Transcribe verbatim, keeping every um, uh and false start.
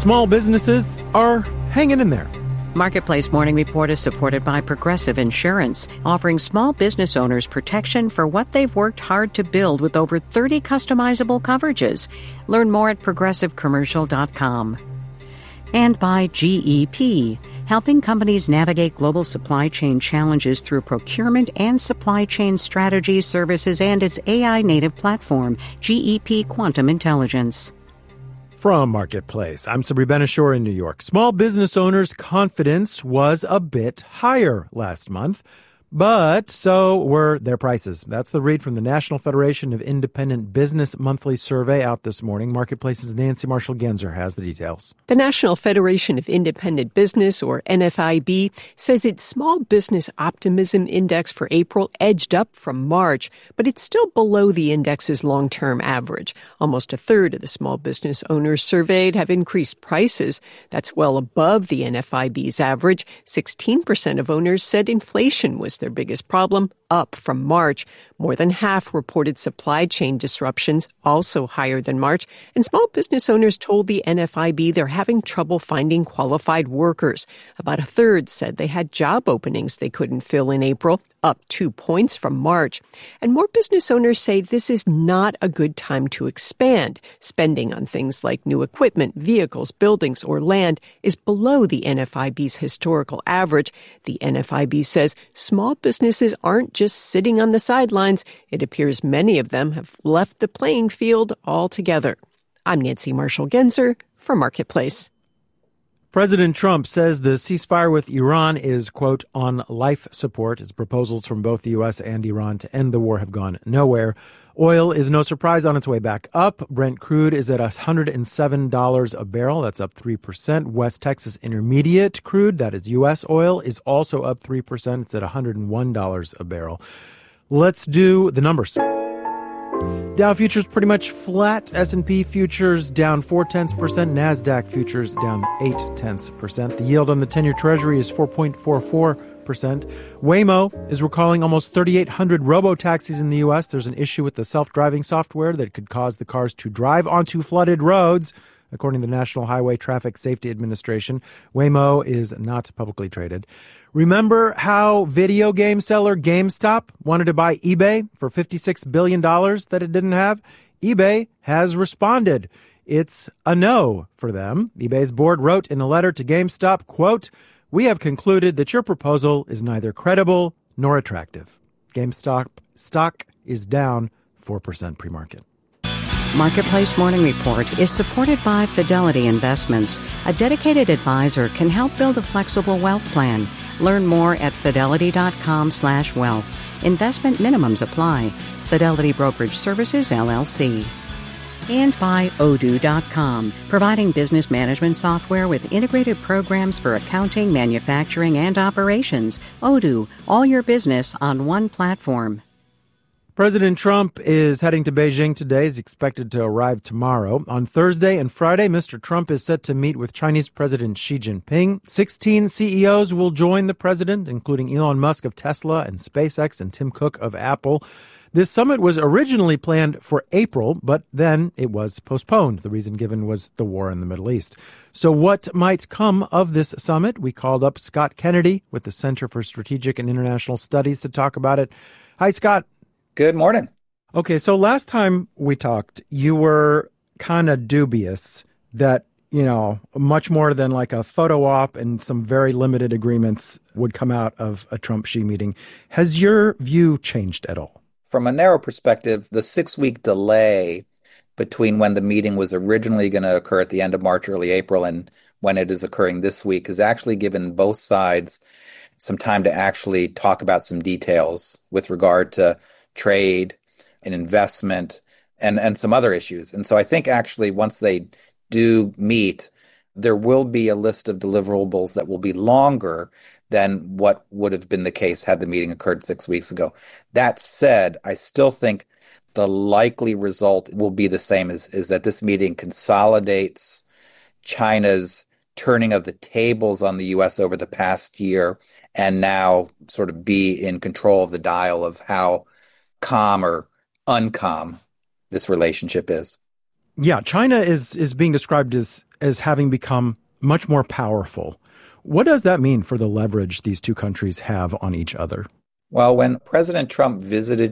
small businesses are hanging in there. Marketplace Morning Report is supported by Progressive Insurance, offering small business owners protection for what they've worked hard to build with over thirty customizable coverages. Learn more at progressive commercial dot com. And by G E P, helping companies navigate global supply chain challenges through procurement and supply chain strategy services and its A I-native platform, G E P Quantum Intelligence. From Marketplace, I'm Sabri Ben-Achour in New York. Small business owners' confidence was a bit higher last month, but so were their prices. That's the read from the National Federation of Independent Business monthly survey out this morning. Marketplace's Nancy Marshall-Genzer has the details. The National Federation of Independent Business, or N F I B, says its Small Business Optimism Index for April edged up from March, but it's still below the index's long-term average. Almost a third of the small business owners surveyed have increased prices. That's well above the N F I B's average. sixteen percent of owners said inflation was their biggest problem, up from March. More than half reported supply chain disruptions, also higher than March. And small business owners told the N F I B they're having trouble finding qualified workers. About a third said they had job openings they couldn't fill in April, up two points from March. And more business owners say this is not a good time to expand. Spending on things like new equipment, vehicles, buildings, or land is below the N F I B's historical average. The N F I B says small businesses aren't just sitting on the sidelines. It appears many of them have left the playing field altogether. I'm Nancy Marshall-Genzer for Marketplace. President Trump says the ceasefire with Iran is, quote, on life support. His proposals from both the U S and Iran to end the war have gone nowhere. Oil is no surprise on its way back up. Brent crude is at one hundred seven dollars a barrel. That's up three percent. West Texas Intermediate crude, that is U S oil, is also up three percent. It's at one hundred one dollars a barrel. Let's do the numbers. Dow futures pretty much flat. S and P futures down four tenths percent. NASDAQ futures down eight tenths percent. The yield on the ten-year Treasury is four point four four percent. Waymo is recalling almost thirty-eight hundred robo-taxis in the U S. There's an issue with the self-driving software that could cause the cars to drive onto flooded roads. According to the National Highway Traffic Safety Administration, Waymo is not publicly traded. Remember how video game seller GameStop wanted to buy eBay for fifty-six billion dollars that it didn't have? eBay has responded. It's a no for them. eBay's board wrote in a letter to GameStop, quote, "We have concluded that your proposal is neither credible nor attractive." GameStop stock is down four percent pre-market. Marketplace Morning Report is supported by Fidelity Investments. A dedicated advisor can help build a flexible wealth plan. Learn more at fidelity.com slash wealth. Investment minimums apply. Fidelity Brokerage Services, L L C. And by Odoo dot com, providing business management software with integrated programs for accounting, manufacturing, and operations. Odoo, all your business on one platform. President Trump is heading to Beijing today. He's expected to arrive tomorrow. On Thursday and Friday, Mister Trump is set to meet with Chinese President Xi Jinping. Sixteen C E Os will join the president, including Elon Musk of Tesla and SpaceX and Tim Cook of Apple. This summit was originally planned for April, but then it was postponed. The reason given was the war in the Middle East. So what might come of this summit? We called up Scott Kennedy with the Center for Strategic and International Studies to talk about it. Hi, Scott. Good morning. Okay, so last time we talked, you were kind of dubious that, you know, much more than like a photo op and some very limited agreements would come out of a Trump-Xi meeting. Has your view changed at all? From a narrow perspective, the six-week delay between when the meeting was originally going to occur at the end of March, early April, and when it is occurring this week has actually given both sides some time to actually talk about some details with regard to trade and investment and, and some other issues. And so I think actually once they do meet, there will be a list of deliverables that will be longer than what would have been the case had the meeting occurred six weeks ago. That said, I still think the likely result will be the same, is, is that this meeting consolidates China's turning of the tables on the U S over the past year and now sort of be in control of the dial of how calm or uncalm this relationship is. Yeah, China is is being described as as having become much more powerful. What does that mean for the leverage these two countries have on each other? Well, when President Trump visited